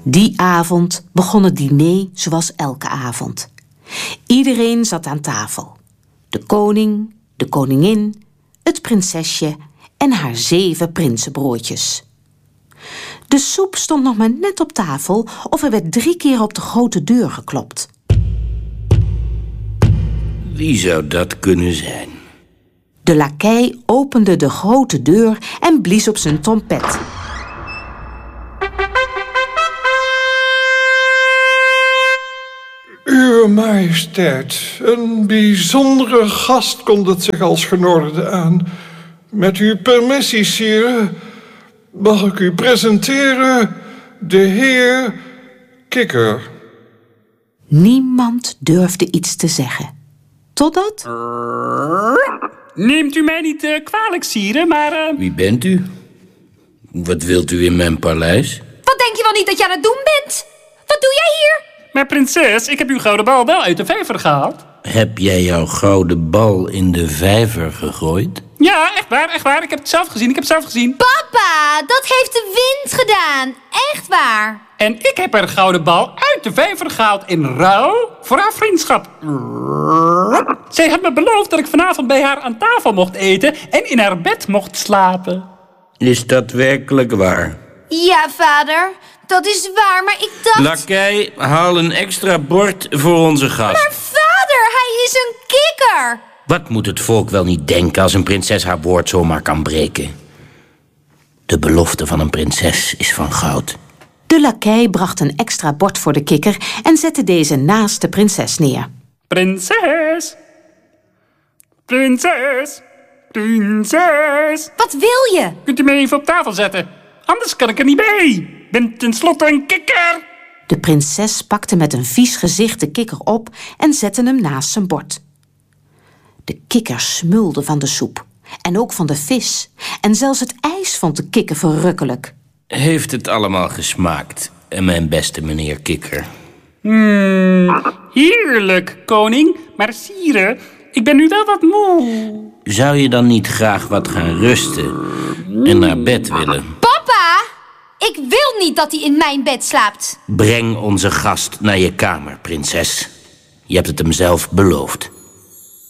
Die avond begon het diner zoals elke avond. Iedereen zat aan tafel. De koning, de koningin, het prinsesje en haar 7 prinsenbroertjes. De soep stond nog maar net op tafel of er werd 3 keer op de grote deur geklopt. Wie zou dat kunnen zijn? De lakei opende de grote deur en blies op zijn trompet. Uwe majesteit, een bijzondere gast kondigt zich als genorde aan. Met uw permissie, sire, mag ik u presenteren de heer Kikker. Niemand durfde iets te zeggen. Totdat... Neemt u mij niet kwalijk, sire, maar... Wie bent u? Wat wilt u in mijn paleis? Wat denk je wel niet dat je aan het doen bent? Wat doe jij hier? Maar prinses, ik heb uw gouden bal wel uit de vijver gehaald. Heb jij jouw gouden bal in de vijver gegooid? Ja, echt waar. Ik heb het zelf gezien, Papa, dat heeft de wind gedaan. Echt waar. En ik heb haar gouden bal uit de vijver gehaald in ruil voor haar vriendschap. Zij had me beloofd dat ik vanavond bij haar aan tafel mocht eten en in haar bed mocht slapen. Is dat werkelijk waar? Ja, vader, dat is waar, maar ik dacht... Lakei, haal een extra bord voor onze gast. Maar vader, hij is een kikker. Wat moet het volk wel niet denken als een prinses haar woord zomaar kan breken? De belofte van een prinses is van goud. De lakei bracht een extra bord voor de kikker en zette deze naast de prinses neer. Prinses! Wat wil je? Kunt u me even op tafel zetten? Anders kan ik er niet bij. Ik ben tenslotte een kikker. De prinses pakte met een vies gezicht de kikker op en zette hem naast zijn bord. De kikker smulde van de soep en ook van de vis. En zelfs het ijs vond de kikker verrukkelijk. Heeft het allemaal gesmaakt, mijn beste meneer Kikker? Heerlijk, koning. Maar sire, ik ben nu wel wat moe. Zou je dan niet graag wat gaan rusten en naar bed willen? Papa, ik wil niet dat hij in mijn bed slaapt. Breng onze gast naar je kamer, prinses. Je hebt het hem zelf beloofd.